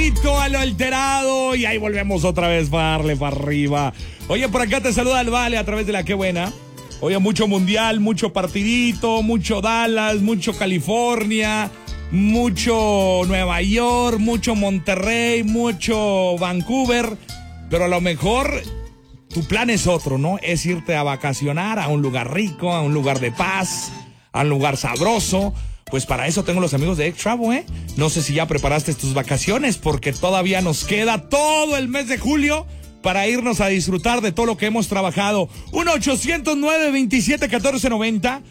A lo alterado y ahí volvemos otra vez para darle para arriba. Oye, por acá te saluda el Vale a través de la Qué Buena. Oye, mucho mundial, mucho partidito, mucho Dallas, mucho California, mucho Nueva York, mucho Monterrey, mucho Vancouver, pero a lo mejor tu plan es otro, ¿no? Es irte a vacacionar a un lugar rico, a un lugar de paz, a un lugar sabroso. Pues para eso tengo los amigos de X-Travel, ¿eh? No sé si ya preparaste tus vacaciones, porque todavía nos queda todo el mes de julio para irnos a disfrutar de todo lo que hemos trabajado. 1-800-927-1490,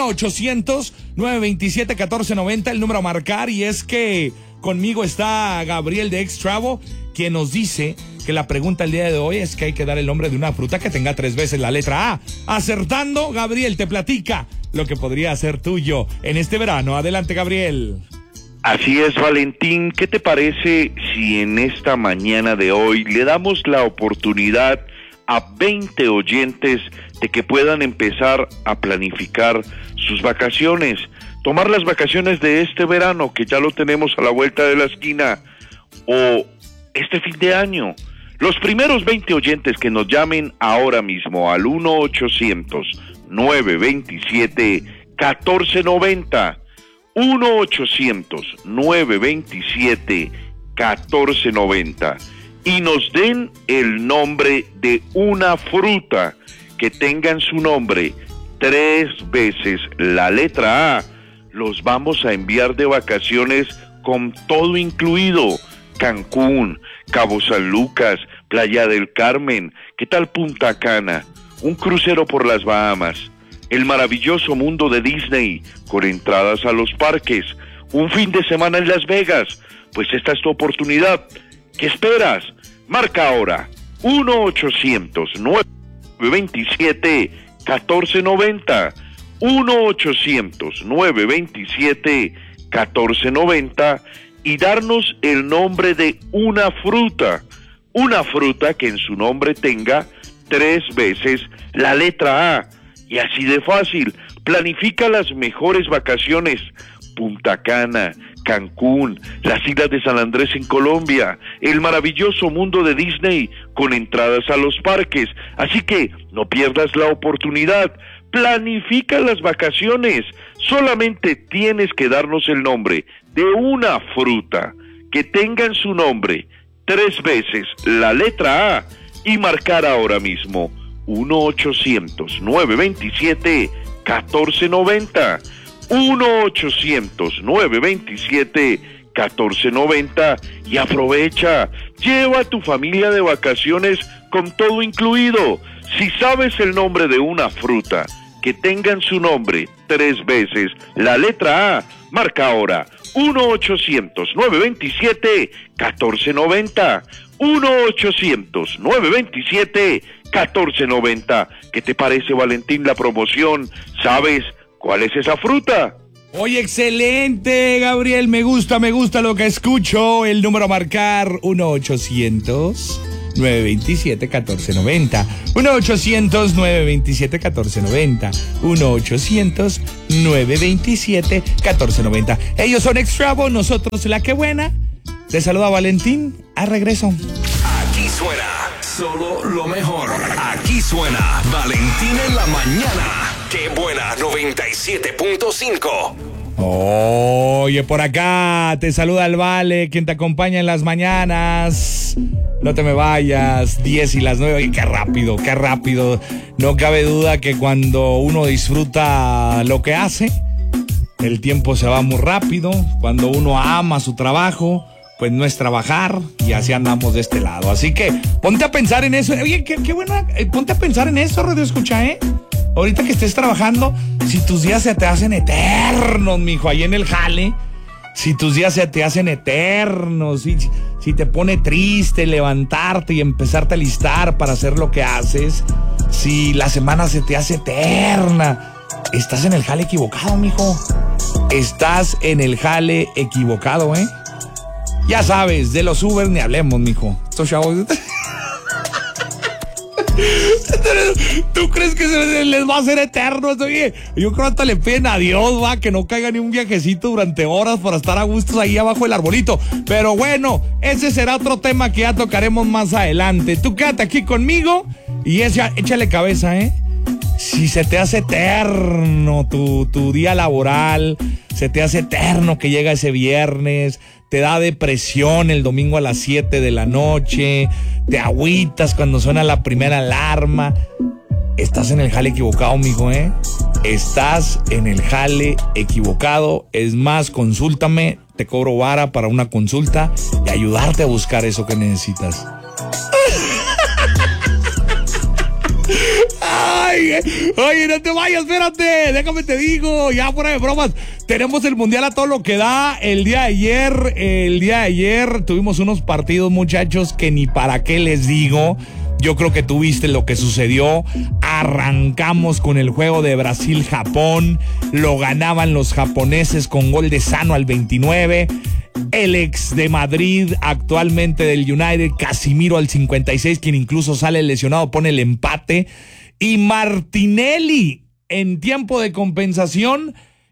1-800-927-1490, el número a marcar. Y es que conmigo está Gabriel de X-Travel, quien nos dice que la pregunta el día de hoy es que hay que dar el nombre de una fruta que tenga 3 veces la letra A. Acertando, Gabriel te platica lo que podría ser tuyo en este verano. Adelante, Gabriel. Así es, Valentín. ¿Qué te parece si en esta mañana de hoy le damos la oportunidad a 20 oyentes de que puedan empezar a planificar sus vacaciones? Tomar las vacaciones de este verano, que ya lo tenemos a la vuelta de la esquina, o este fin de año. Los primeros 20 oyentes que nos llamen ahora mismo al 1-800-927-1490, 1-800-927-1490, y nos den el nombre de una fruta que tenga en su nombre 3 veces la letra A, los vamos a enviar de vacaciones con todo incluido. Cancún, Cabo San Lucas, Playa del Carmen, ¿qué tal Punta Cana? Un crucero por las Bahamas, el maravilloso mundo de Disney, con entradas a los parques, un fin de semana en Las Vegas. Pues esta es tu oportunidad. ¿Qué esperas? Marca ahora 1-800-927-1490, 1-800-927-1490, y darnos el nombre de una fruta que en su nombre tenga 3 veces la letra A. Y así de fácil, planifica las mejores vacaciones: Punta Cana, Cancún, las Islas de San Andrés en Colombia, el maravilloso mundo de Disney, con entradas a los parques. Así que no pierdas la oportunidad, planifica las vacaciones. Solamente tienes que darnos el nombre de una fruta que tenga en su nombre 3 veces la letra A y marcar ahora mismo 1-800-927-1490, 1-800-927-1490, y aprovecha, lleva a tu familia de vacaciones con todo incluido. Si sabes el nombre de una fruta que tenga en su nombre 3 veces la letra A, marca ahora 1-800-927-1490, 1-800-927-1490. ¿Qué te parece, Valentín, la promoción? ¿Sabes cuál es esa fruta? Oye, excelente, Gabriel, me gusta lo que escucho. El número a marcar, 1-800-927-1490, 1-800-927-1490, 1-800-927-1490. Ellos son X-Travel, nosotros la Qué Buena. Te saluda Valentín, a regreso. Aquí suena solo lo mejor. Aquí suena Valentín en la mañana. Qué Buena 97.5. Oye, por acá te saluda el Vale, quien te acompaña en las mañanas. No te me vayas, 10 y las 9. Oye, qué rápido, qué rápido. No cabe duda que cuando uno disfruta lo que hace, el tiempo se va muy rápido. Cuando uno ama su trabajo, pues no es trabajar, y así andamos de este lado. Así que ponte a pensar en eso. Oye, qué bueno, ponte a pensar en eso, Radio Escucha, Ahorita que estés trabajando, si tus días se te hacen eternos, mijo, ahí en el jale, si tus días se te hacen eternos, si te pone triste levantarte y empezarte a listar para hacer lo que haces, si la semana se te hace eterna, estás en el jale equivocado, mijo. Estás en el jale equivocado, Ya sabes, de los Uber ni hablemos, mijo. Estos chavos... ¿Tú crees que les va a hacer eterno? Oye, yo creo que hasta le piden a Dios, va, que no caiga ni un viajecito durante horas para estar a gustos ahí abajo del arbolito. Pero bueno, ese será otro tema que ya tocaremos más adelante. Tú quédate aquí conmigo y échale cabeza, ¿eh? Si se te hace eterno tu día laboral, se te hace eterno que llega ese viernes, te da depresión el domingo a las 7 de la noche, te agüitas cuando suena la primera alarma, estás en el jale equivocado, mijo, ¿eh? Estás en el jale equivocado. Es más, consúltame, te cobro vara para una consulta y ayudarte a buscar eso que necesitas. Ay, oye, no te vayas, espérate, déjame te digo, ya fuera de bromas, tenemos el mundial a todo lo que da. El día de ayer tuvimos unos partidos, muchachos, que ni para qué les digo. Yo creo que tú viste lo que sucedió. Arrancamos con el juego de Brasil-Japón, lo ganaban los japoneses con gol de Sano al 29. El ex de Madrid, actualmente del United, Casimiro al 56, quien incluso sale lesionado, pone el empate. Y Martinelli, en tiempo de compensación,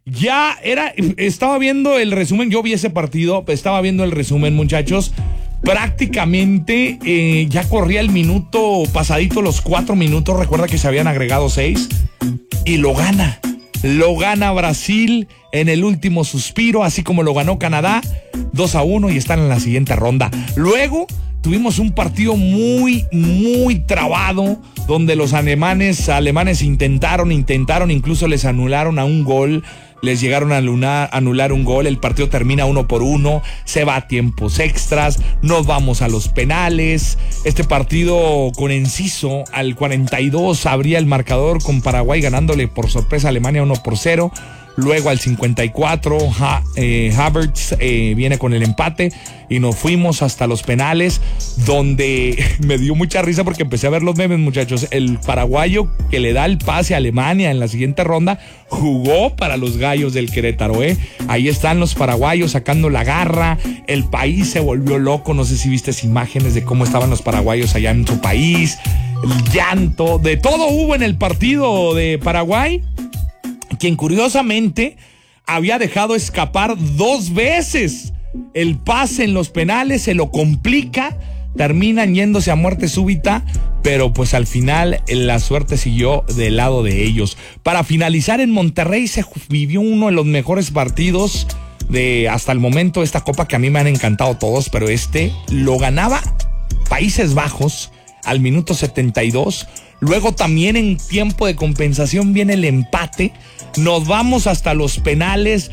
estaba viendo el resumen, yo vi ese partido, estaba viendo el resumen, muchachos. Prácticamente ya corría el minuto pasadito, los 4 minutos, recuerda que se habían agregado 6, y lo gana Brasil en el último suspiro, así como lo ganó Canadá, 2-1, y están en la siguiente ronda. Luego tuvimos un partido muy, muy trabado, donde los alemanes intentaron, incluso les anularon a un gol, les llegaron a anular un gol, el partido termina 1-1, se va a tiempos extras, nos vamos a los penales. Este partido con Enciso al 42 abría el marcador con Paraguay ganándole por sorpresa a Alemania 1-0. Luego al 54 Havertz viene con el empate y nos fuimos hasta los penales, donde me dio mucha risa porque empecé a ver los memes, muchachos. El paraguayo que le da el pase a Alemania en la siguiente ronda jugó para los Gallos del Querétaro, ¿eh? Ahí están los paraguayos sacando la garra. El país se volvió loco. No sé si viste imágenes de cómo estaban los paraguayos allá en su país. El llanto, de todo hubo en el partido de Paraguay, quien curiosamente había dejado escapar 2 veces el pase en los penales, se lo complica, terminan yéndose a muerte súbita, pero pues al final la suerte siguió del lado de ellos. Para finalizar, en Monterrey se vivió uno de los mejores partidos de hasta el momento de esta copa, que a mí me han encantado todos, pero lo ganaba Países Bajos al minuto 72. Luego también en tiempo de compensación viene el empate. Nos vamos hasta los penales,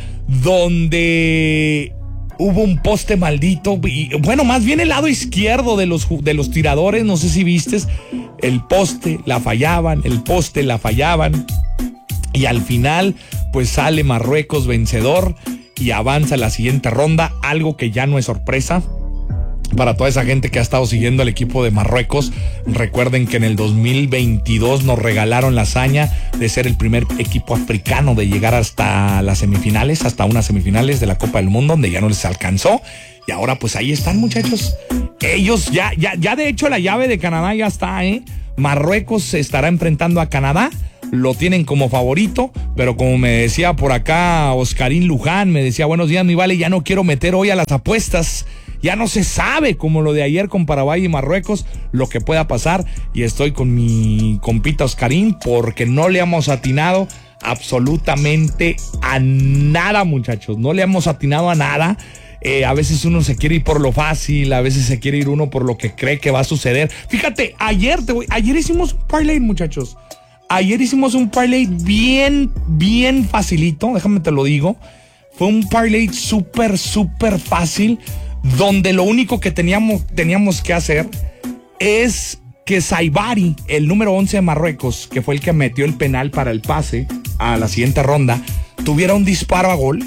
donde hubo un poste maldito. Y, bueno, más bien el lado izquierdo de los tiradores. No sé si vistes. El poste la fallaban, el poste la fallaban. Y al final, pues sale Marruecos vencedor y avanza a la siguiente ronda. Algo que ya no es sorpresa para toda esa gente que ha estado siguiendo al equipo de Marruecos. Recuerden que en el 2022 nos regalaron la hazaña de ser el primer equipo africano de llegar hasta las semifinales, hasta unas semifinales de la Copa del Mundo, donde ya no les alcanzó. Y ahora pues ahí están, muchachos. Ellos ya de hecho la llave de Canadá ya está, ¿eh? Marruecos se estará enfrentando a Canadá. Lo tienen como favorito, pero como me decía por acá Oscarín Luján, me decía: buenos días, mi vale, ya no quiero meter hoy a las apuestas. Ya no se sabe, como lo de ayer con Paraguay y Marruecos, lo que pueda pasar. Y estoy con mi compita Oscarín, porque no le hemos atinado absolutamente a nada, muchachos. No le hemos atinado a nada. A veces uno se quiere ir por lo fácil, a veces se quiere ir uno por lo que cree que va a suceder. Fíjate, ayer hicimos un parlay, muchachos. Ayer hicimos un parlay bien facilito, déjame te lo digo. Fue un parlay súper fácil, donde lo único que teníamos que hacer es que Saibari, el número 11 de Marruecos, que fue el que metió el penal para el pase a la siguiente ronda, tuviera un disparo a gol.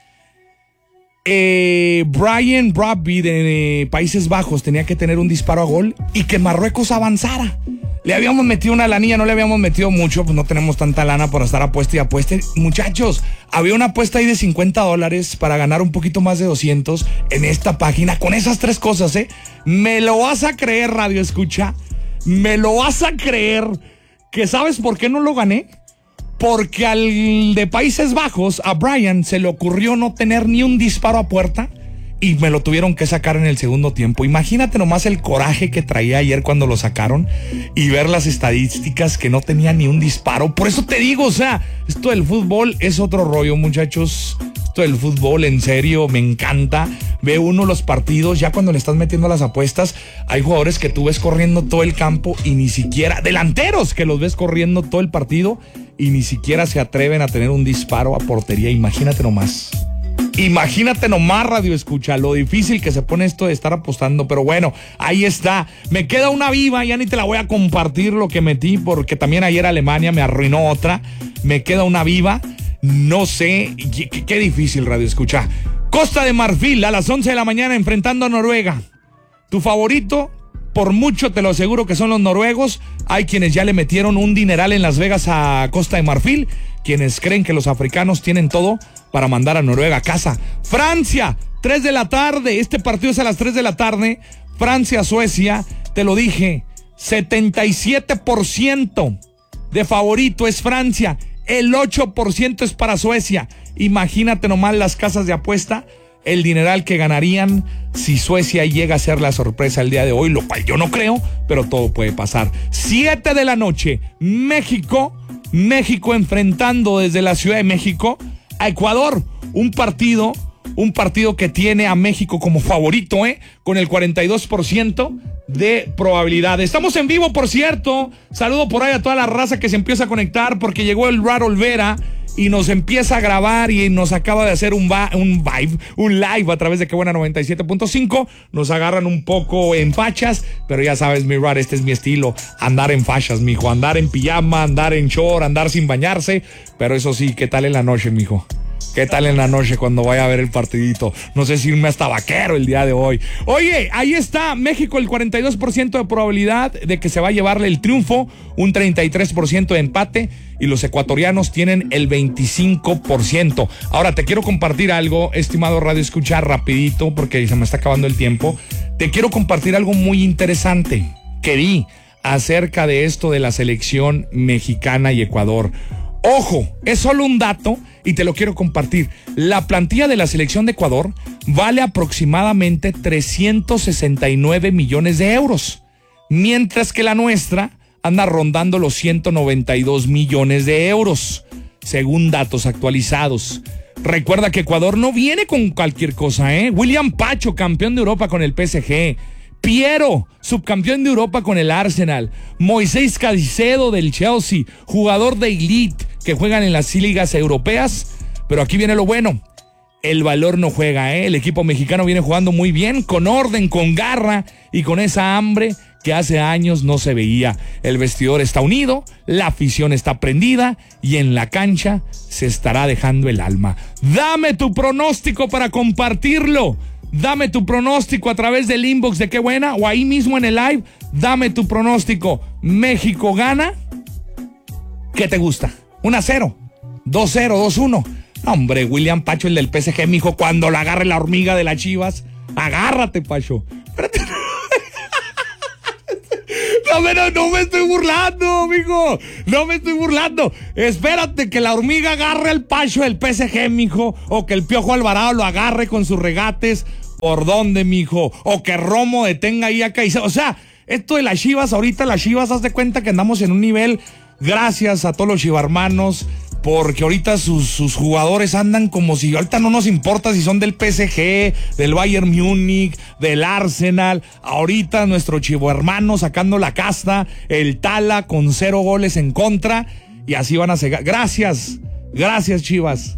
Brian Brobby de Países Bajos tenía que tener un disparo a gol y que Marruecos avanzara. Le habíamos metido una lanilla, no le habíamos metido mucho, pues no tenemos tanta lana para estar apuesta y apuesta. Muchachos, había una apuesta ahí de $50 para ganar un poquito más de 200 en esta página, con esas 3 cosas, ¿eh? Me lo vas a creer, radio escucha. ¿Me lo vas a creer que sabes por qué no lo gané? Porque al de Países Bajos, a Brian, se le ocurrió no tener ni un disparo a puerta y me lo tuvieron que sacar en el segundo tiempo. Imagínate nomás el coraje que traía ayer cuando lo sacaron y ver las estadísticas que no tenía ni un disparo. Por eso te digo, o sea, esto del fútbol es otro rollo, muchachos. Esto del fútbol, en serio, me encanta. Ve uno los partidos, ya cuando le estás metiendo las apuestas, hay jugadores que tú ves corriendo todo el campo y ni siquiera, delanteros que los ves corriendo todo el partido y ni siquiera se atreven a tener un disparo a portería. Imagínate nomás. Imagínate nomás, radio escucha, lo difícil que se pone esto de estar apostando. Pero bueno, ahí está. Me queda una viva, ya ni te la voy a compartir lo que metí, porque también ayer Alemania me arruinó otra. Me queda una viva. No sé, qué difícil, radio escucha. Costa de Marfil a las 11 de la mañana enfrentando a Noruega. Tu favorito, por mucho te lo aseguro que son los noruegos. Hay quienes ya le metieron un dineral en Las Vegas a Costa de Marfil, quienes creen que los africanos tienen todo para mandar a Noruega a casa. Francia, 3 de la tarde, este partido es a las 3 de la tarde. Francia-Suecia, te lo dije, 77% de favorito es Francia. El 8% es para Suecia. Imagínate nomás las casas de apuesta, el dineral que ganarían si Suecia llega a ser la sorpresa el día de hoy, lo cual yo no creo, pero todo puede pasar. 7 de la noche, México enfrentando desde la Ciudad de México a Ecuador. Un partido que tiene a México como favorito, con el 42% de probabilidad. Estamos en vivo, por cierto. Saludo por ahí a toda la raza que se empieza a conectar, porque llegó el Rad Olvera y nos empieza a grabar y nos acaba de hacer un live a través de Qué Buena 97.5. Nos agarran un poco en fachas, pero ya sabes, mi Rad, este es mi estilo, andar en fachas, mijo, andar en pijama, andar en short, andar sin bañarse. Pero eso sí, ¿qué tal en la noche, mijo? ¿Qué tal en la noche cuando vaya a ver el partidito? No sé si irme hasta vaquero el día de hoy. Oye, ahí está México, el 42% de probabilidad de que se va a llevarle el triunfo, un 33% de empate, y los ecuatorianos tienen el 25%. Ahora te quiero compartir algo, estimado radio escucha, rapidito, porque se me está acabando el tiempo. Te quiero compartir algo muy interesante que vi acerca de esto de la selección mexicana y Ecuador. Ojo, es solo un dato y te lo quiero compartir. La plantilla de la selección de Ecuador vale aproximadamente 369 millones de euros, mientras que la nuestra anda rondando los 192 millones de euros, según datos actualizados. Recuerda que Ecuador no viene con cualquier cosa, William Pacho, campeón de Europa con el PSG. Piero, subcampeón de Europa con el Arsenal. Moisés Caicedo del Chelsea, jugador de elite que juegan en las ligas europeas. Pero aquí viene lo bueno. El valor no juega, El equipo mexicano viene jugando muy bien, con orden, con garra y con esa hambre que hace años no se veía. El vestidor está unido, la afición está prendida y en la cancha se estará dejando el alma. Dame tu pronóstico para compartirlo. Dame tu pronóstico a través del inbox de Qué Buena o ahí mismo en el live. Dame tu pronóstico. ¿México gana? ¿Qué te gusta? 1-0, 2-0, 2-1. Hombre, William Pacho, el del PSG, mijo, cuando la agarre la hormiga de las Chivas, agárrate, Pacho. No me estoy burlando, mijo. No me estoy burlando. Espérate que la hormiga agarre al Pacho del PSG, mijo. O que el Piojo Alvarado lo agarre con sus regates. ¿Por dónde, mijo? O que Romo detenga ahí a Caicedo. O sea, esto de las Chivas, ahorita las Chivas, haz de cuenta que andamos en un nivel, gracias a todos los chivarmanos, porque ahorita sus jugadores andan como si ahorita no nos importa si son del PSG, del Bayern Múnich, del Arsenal. Ahorita nuestro chivo hermano sacando la casta, el Tala con 0 goles en contra, y así van a seguir. Gracias Chivas.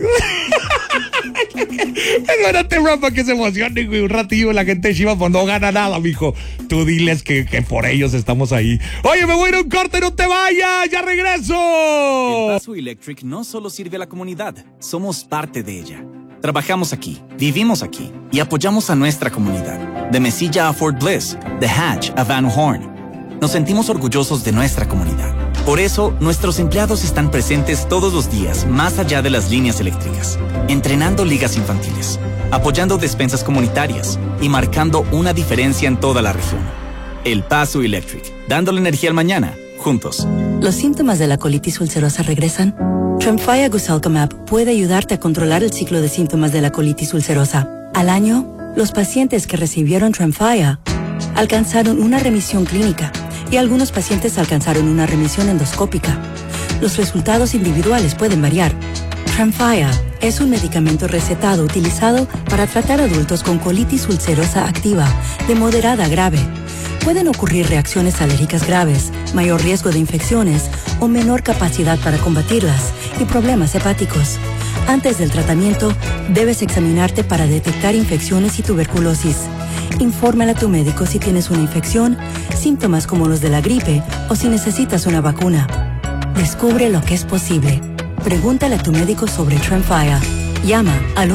Espérate, Rafa, que se emocione, güey, un ratillo la gente de Chivas, pues no gana nada, mijo. Tú diles que por ellos estamos ahí. Oye, me voy a ir a un corte, no te vayas, ya regreso. El Paso Electric no solo sirve a la comunidad, somos parte de ella. Trabajamos aquí, vivimos aquí y apoyamos a nuestra comunidad. De Mesilla a Fort Bliss, de Hatch a Van Horn. Nos sentimos orgullosos de nuestra comunidad. Por eso, nuestros empleados están presentes todos los días, más allá de las líneas eléctricas, entrenando ligas infantiles, apoyando despensas comunitarias y marcando una diferencia en toda la región. El Paso Electric, dándole energía al mañana, juntos. ¿Los síntomas de la colitis ulcerosa regresan? Tremfya Guselkumab puede ayudarte a controlar el ciclo de síntomas de la colitis ulcerosa. Al año, los pacientes que recibieron Tremfya alcanzaron una remisión clínica y algunos pacientes alcanzaron una remisión endoscópica. Los resultados individuales pueden variar. Tremfya es un medicamento recetado utilizado para tratar adultos con colitis ulcerosa activa de moderada a grave. Pueden ocurrir reacciones alérgicas graves, mayor riesgo de infecciones o menor capacidad para combatirlas y problemas hepáticos. Antes del tratamiento, debes examinarte para detectar infecciones y tuberculosis. Infórmale a tu médico si tienes una infección, síntomas como los de la gripe o si necesitas una vacuna. Descubre lo que es posible. Pregúntale a tu médico sobre Tremfya. Llama al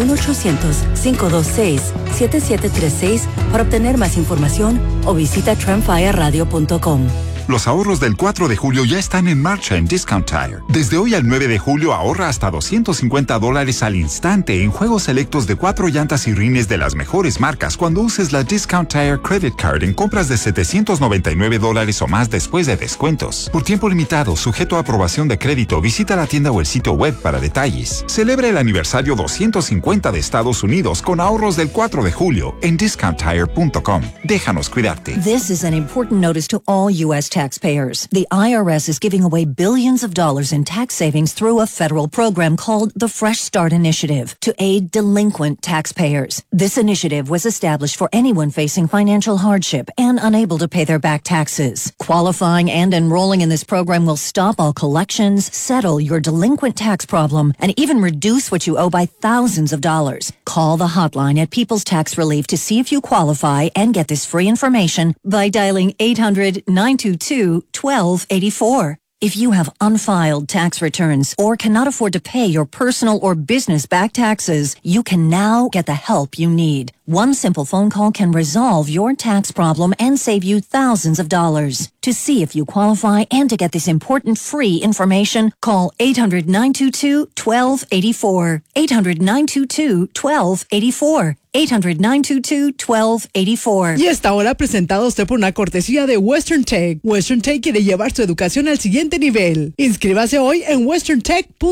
1-800-526-7736 para obtener más información o visita tremfyaradio.com. Los ahorros del 4 de julio ya están en marcha en Discount Tire. Desde hoy al 9 de julio ahorra hasta $250 al instante en juegos selectos de 4 llantas y rines de las mejores marcas cuando uses la Discount Tire Credit Card en compras de $799 o más después de descuentos. Por tiempo limitado, sujeto a aprobación de crédito, visita la tienda o el sitio web para detalles. Celebra el aniversario 250 de Estados Unidos con ahorros del 4 de julio en discounttire.com. Déjanos cuidarte. This is an important notice to all U.S. taxpayers. The IRS is giving away billions of dollars in tax savings through a federal program called the Fresh Start Initiative to aid delinquent taxpayers. This initiative was established for anyone facing financial hardship and unable to pay their back taxes. Qualifying and enrolling in this program will stop all collections, settle your delinquent tax problem, and even reduce what you owe by thousands of dollars. Call the hotline at People's Tax Relief to see if you qualify and get this free information by dialing 800-922-1284. If you have unfiled tax returns or cannot afford to pay your personal or business back taxes, you can now get the help you need. One simple phone call can resolve your tax problem and save you thousands of dollars. To see if you qualify and to get this important free information, call 800-922-1284. 800-922-1284. 800-922-1284. Y esta hora presentado a usted por una cortesía de Western Tech. Western Tech quiere llevar su educación al siguiente nivel. Inscríbase hoy en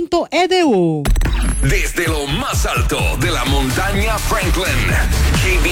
westerntech.edu. Desde lo más alto de la montaña Franklin, KB